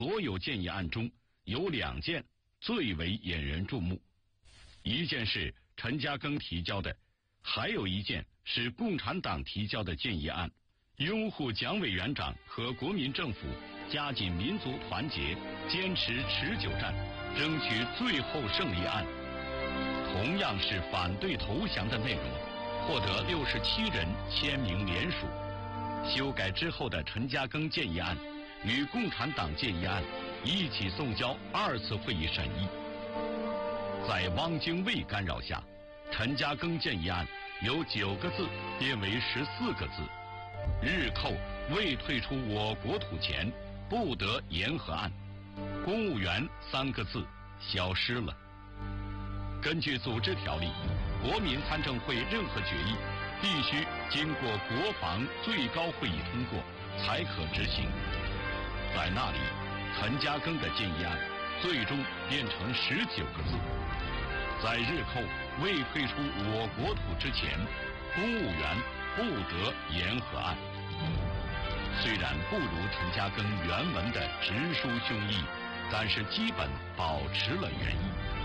所有建议案中，有2件最为引人注目，一件是陈嘉庚提交的，还有一件是共产党提交的建议案，拥护蒋委员长和国民政府加紧民族团结，坚持持久战，争取最后胜利案。同样是反对投降的内容，获得67人签名联署。修改之后的陈嘉庚建议案与共产党建议案一起送交2次会议审议。在汪精卫干扰下，陈嘉庚建议案由9个字变为14个字，日寇未退出我国土前不得言和案，公务员3个字消失了。根据组织条例，国民参政会任何决议必须经过国防最高会议通过才可执行。在那里，陈嘉庚的建议案最终变成19个字，在日寇未退出我国土之前，公务员不得言和案。虽然不如陈嘉庚原文的直抒胸臆，但是基本保持了原意。